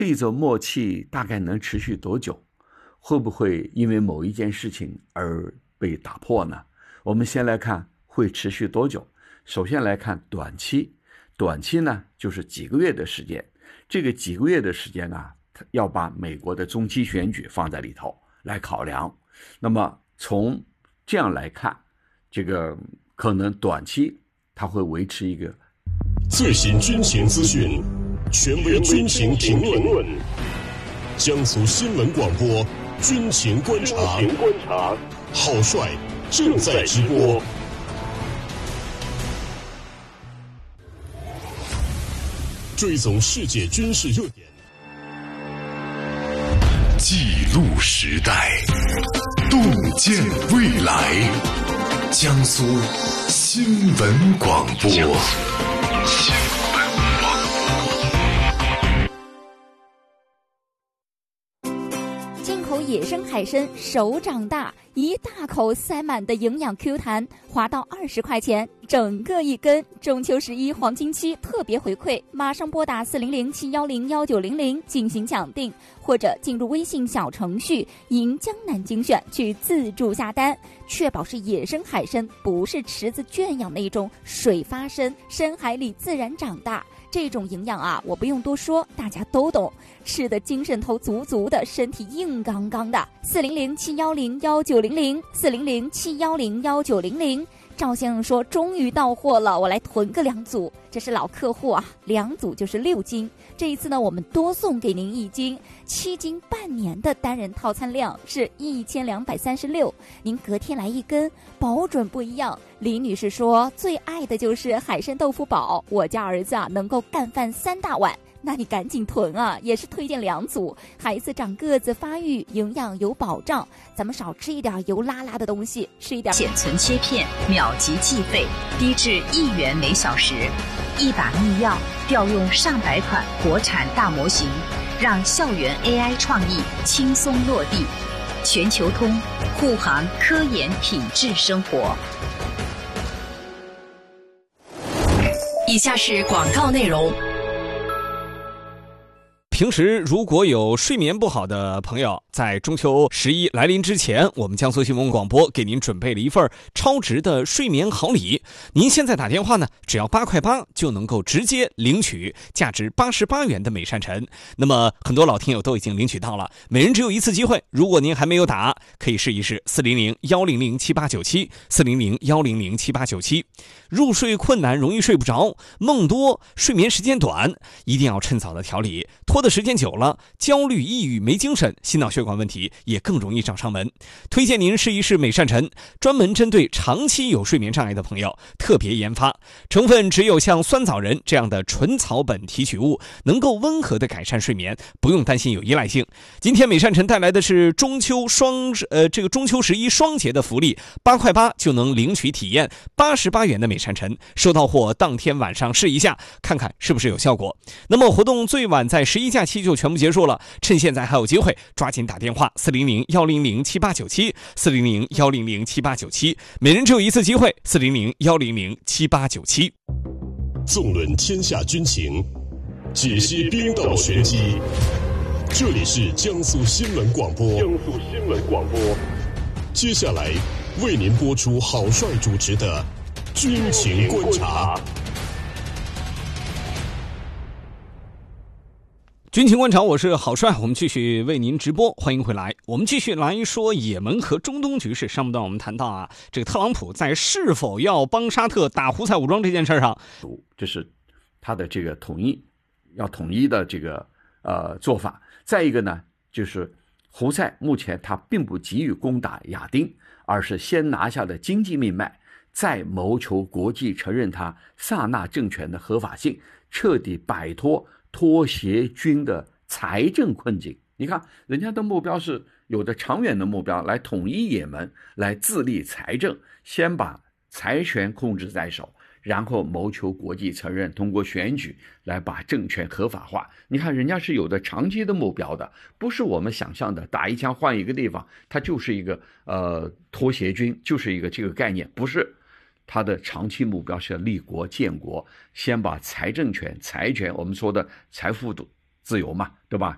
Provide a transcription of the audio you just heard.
这种默契大概能持续多久？会不会因为某一件事情而被打破呢？我们先来看会持续多久。首先来看短期，短期呢就是几个月的时间。这个几个月的时间呢，要把美国的中期选举放在里头来考量。那么从这样来看，这个可能短期它会维持一个最新军情资讯，权威军情评论，江苏新闻广播军情观察，郝帅正在直播。追踪世界军事热点，记录时代，洞见未来。江苏新闻广播。 进口野生海参手掌大，一大口塞满的营养 Q 弹，划到20块钱，整个一根。中秋11黄金期特别回馈，马上拨打400-710-1900进行抢订，或者进入微信小程序赢江南精选去自助下单，确保是野生海参，不是池子圈养那种水发参，深海里自然长大。这种营养啊，我不用多说，大家都懂，吃的精神头足足的，身体硬刚刚的。400-710-1900，400-710-1900。赵先生说终于到货了，我来囤个2组，这是老客户啊，2组就是6斤。这一次呢，我们多送给您1斤，7斤半年的单人套餐量是1236，您隔天来1根，保准不一样。李女士说最爱的就是海参豆腐煲，我家儿子啊能够干饭3大碗。那你赶紧囤啊，也是推荐2组，孩子长个子发育，营养有保障，咱们少吃一点油辣辣的东西，吃一点显存切片，秒级计费，低至1元每小时。一把密钥，调用上百款国产大模型，让校园 AI 创意轻松落地。全球通，护航科研品质生活。以下是广告内容。 平时如果有睡眠不好的朋友，在中秋11来临之前，我们江苏新闻广播给您准备了一份超值的睡眠好礼。您现在打电话呢，只要8块8就能够直接领取价值88元的美善晨。那么很多老听友都已经领取到了，每人只有1次机会。如果您还没有打，可以试一试400-100-7897 400-100-7897。入睡困难，容易睡不着，梦多，睡眠时间短，一定要趁早的调理，拖的时间久了，焦虑、抑郁、没精神，心脑血管问题也更容易找上门。推荐您试一试美善晨，专门针对长期有睡眠障碍的朋友特别研发，成分只有像酸枣仁这样的纯草本提取物，能够温和的改善睡眠，不用担心有依赖性。今天美善晨带来的是中秋11双节的福利，8块8就能领取体验88元的美善晨，收到货当天晚上试一下，看看是不是有效果。那么活动最晚在11假期就全部结束了，趁现在还有机会，抓紧打电话400-100-7897 400-100-7897，每人只有1次机会400-100-7897。 纵论天下军情，解析兵道玄机，这里是江苏新闻广播。接下来为您播出郝帅主持的军情观察。 军情观察，我是郝帅，我们继续为您直播，欢迎回来。我们继续来说也门和中东局势。上半段我们谈到啊，这个特朗普在是否要帮沙特打胡塞武装这件事上， 这是他的这个要统一的这个做法。再一个呢，就是胡塞目前他并不急于攻打亚丁，而是先拿下了经济命脉，再谋求国际承认他萨那政权的合法性，彻底摆脱拖鞋军的财政困境。你看人家的目标是有的长远的目标，来统一也门，来自立财政，先把财权控制在手，然后谋求国际承认，通过选举来把政权合法化。你看人家是有的长期的目标的，不是我们想象的打一枪换一个地方，它就是一个拖鞋军，就是一个这个概念，不是。他的长期目标是要立国建国，先把财政权、财权，我们说的财富自由嘛，对吧？